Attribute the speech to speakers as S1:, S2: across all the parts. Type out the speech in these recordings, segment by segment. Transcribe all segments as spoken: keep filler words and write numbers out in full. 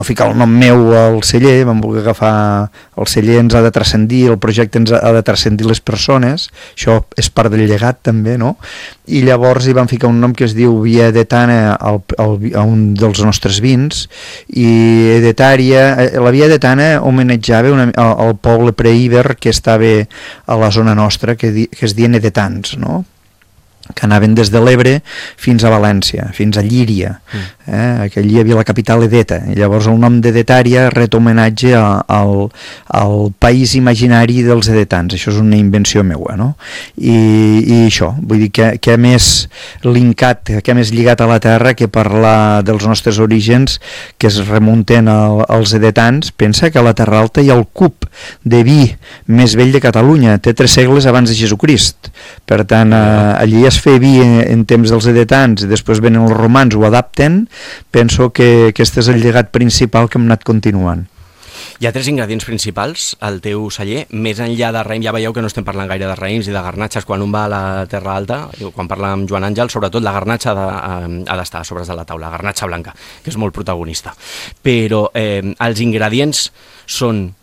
S1: ficar el nom meu al celler, vam voler agafar el celler, ens ha de transcendir, el projecte ens ha de transcendir les persones, això és part del llegat també, no? I llavors hi vam ficar un nom que es diu Via Edetana al, al, a un dels nostres vins, i Edetària, la Via Edetana homenatjava una, al, al poble preíber que estava a la zona nostra, que, di, que es diuen edetans, no? Que anaven des de l'Ebre fins a València, fins a Llíria, eh? Que allí hi havia la capital Edeta, i llavors el nom d'Edetària ret homenatge a, al, al país imaginari dels edetans. Això és una invenció meua, no? I, i això, vull dir que, que més linkat, que més lligat a la terra que parlar dels nostres orígens que es remunten al, als edetans. Pensa que a la Terra Alta hi ha el cup de vi més vell de Catalunya, té tres segles abans de Jesucrist, per tant eh, allí es fer vi en, en temps dels edetans i després venen els romans, ho adapten. Penso que aquest és el llegat principal que hem anat continuant.
S2: Hi ha tres ingredients principals al teu celler, més enllà de raïm. Ja veieu que no estem parlant gaire de raïms i de garnatxes quan un va a la Terra Alta, quan parla amb Joan Àngel, sobretot la garnatxa ha d'estar a sobre de la taula, la garnatxa blanca, que és molt protagonista. Però eh, els ingredients són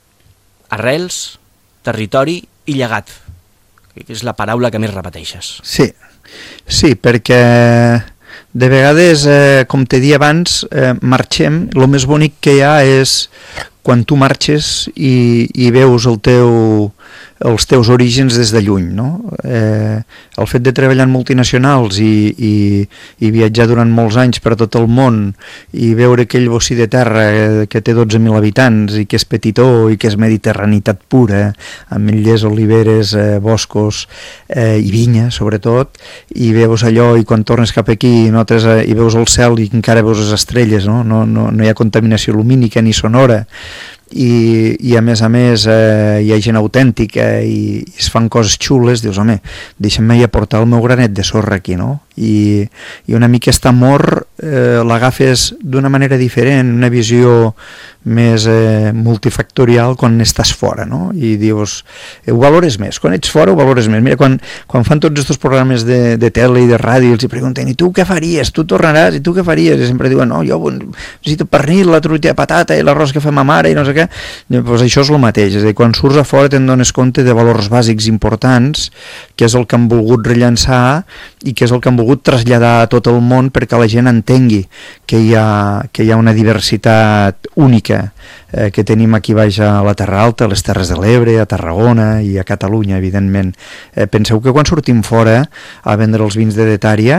S2: arrels, territori i llegat, que és la paraula que més repeteixes.
S1: Sí, sí, perquè de vegades, eh, com t'he dit abans, eh, marxem, el més bonic que hi ha és quan tu marxes i, i veus el teu, els teus orígens des de lluny, no? Eh, el fet de treballar en multinacionals i, i, i viatjar durant molts anys per tot el món i veure aquell bocí de terra que té dotze mil habitants i que és petitó i que és mediterranitat pura, amb illers, oliveres, eh, boscos eh, i vinya, sobretot, i veus allò i quan tornes cap aquí notes, eh, i veus el cel i encara veus les estrelles, no? No, no, no hi ha contaminació lumínica ni sonora. I, i a més a més eh, hi ha gent autèntica i, i es fan coses xules, dius, home, deixa'm-me aportar el meu granet de sorra aquí, no? I, i una mica aquest amor eh, l'agafes d'una manera diferent, una visió més eh, multifactorial quan estàs fora, no? I dius, eh, ho valores més, quan ets fora ho valores més. Mira, quan, quan fan tots aquests programes de, de tele i de ràdio els hi pregunten, i tu què faries? Tu tornaràs? I tu què faries? I sempre diuen, no, jo necessito pernil, la truita de patata i l'arròs que fa ma mare i no sé què. Pues això és el mateix, és a dir, quan surts a fora te'n dones compte de valors bàsics importants, que és el que han volgut rellançar i que és el que han volgut traslladar a tot el món perquè la gent entengui que hi ha, que hi ha una diversitat única eh, que tenim aquí baix a la Terra Alta, a les Terres de l'Ebre, a Tarragona i a Catalunya, evidentment. Eh, penseu que quan sortim fora a vendre els vins d'Edetària,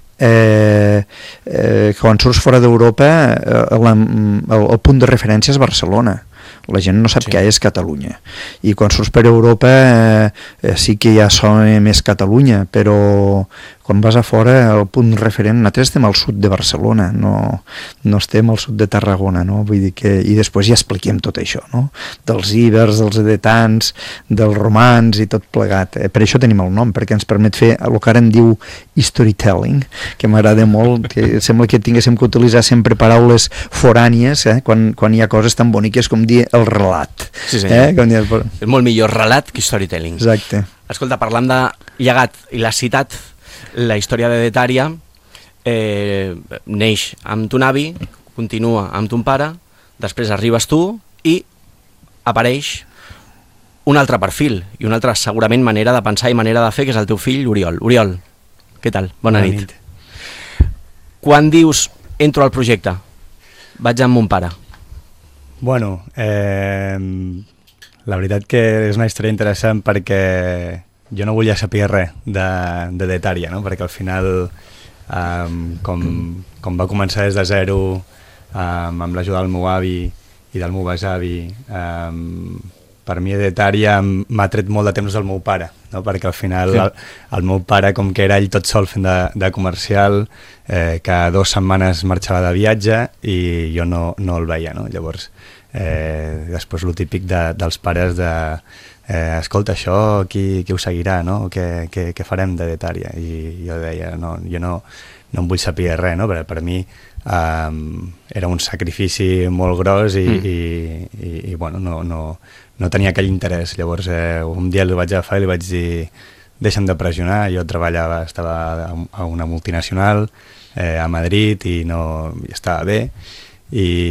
S1: Eh, eh, quan surts fora d'Europa eh, el, el punt de referència és Barcelona, la gent no sap sí. Què és Catalunya, i quan surts per Europa eh, eh, sí que ja sona més Catalunya, però quan vas a fora el punt referent, nosaltres estem al sud de Barcelona, no, no estem al sud de Tarragona, no? Vull dir que, i després ja expliquem tot això, no? Dels íbers, dels edetans, dels romans i tot plegat. Eh, per això tenim el nom, perquè ens permet fer el que ara en diu storytelling, que m'agrada molt, que sembla que tinguéssim que utilitzar sempre paraules forànies, eh? quan, quan hi ha coses tan boniques com dir el relat.
S2: Sí, senyor.
S1: Eh? Com dir...
S2: És molt millor relat que storytelling.
S1: Exacte.
S2: Escolta, parlant de llegat i l'has citat, la història d'Edetària eh, neix amb ton avi, continua amb ton pare, després arribes tu i apareix un altre perfil i una altra segurament manera de pensar i manera de fer, que és el teu fill Oriol. Oriol, què tal? Bona, Bona nit. nit. Quan dius entro al projecte, vaig amb mon pare?
S3: Bueno, eh, la veritat que és una història interessant perquè jo no volia saber res d'Edetària, no? Perquè al final, um, com, com va començar des de zero, um, amb l'ajuda del meu avi i del meu besavi, um, per mi Edetària m'ha tret molt de temps del meu pare, no? Perquè al final sí. el, el meu pare, com que era ell tot sol fent de, de comercial, eh, cada dues setmanes marxava de viatge i jo no, no el veia, no? Llavors, eh, després lo típic de, dels pares de eh, escolta, això qui, qui ho seguirà, no? Què, què, què farem d'Edetària? I jo deia, no, jo no, no em vull saber res, no? Per, per mi um, era un sacrifici molt gros i, mm. i, i, i bueno, no, no, no tenia aquell interès. Llavors eh, un dia el vaig agafar i li vaig dir deixa'm de pressionar, jo treballava, estava a una multinacional eh, a Madrid i no i estava bé, i